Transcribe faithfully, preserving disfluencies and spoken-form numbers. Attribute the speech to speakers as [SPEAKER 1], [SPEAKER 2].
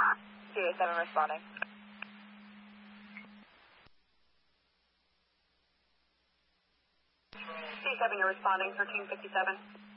[SPEAKER 1] C A seven responding. C seven, you're responding, thirteen fifty-seven.